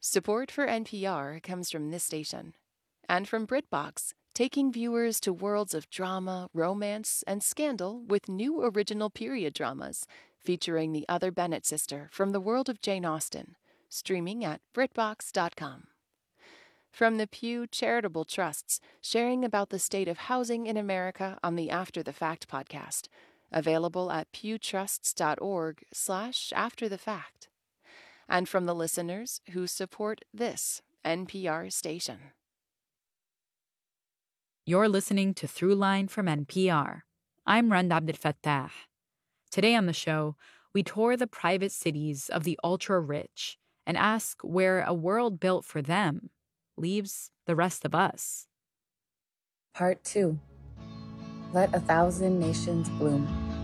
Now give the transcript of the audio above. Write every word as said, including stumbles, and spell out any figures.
Support for N P R comes from this station and from BritBox, taking viewers to worlds of drama, romance, and scandal with new original period dramas featuring the other Bennett sister from the world of Jane Austen, streaming at BritBox dot com. From the Pew Charitable Trusts, sharing about the state of housing in America on the After the Fact podcast, available at pewtrusts.org slash after the fact. And from the listeners who support this N P R station. You're listening to Throughline from N P R. I'm Rand Abdelfattah. Today on the show, we tour the private cities of the ultra-rich and ask where a world built for them leaves the rest of us. Part two. Let a thousand nations bloom.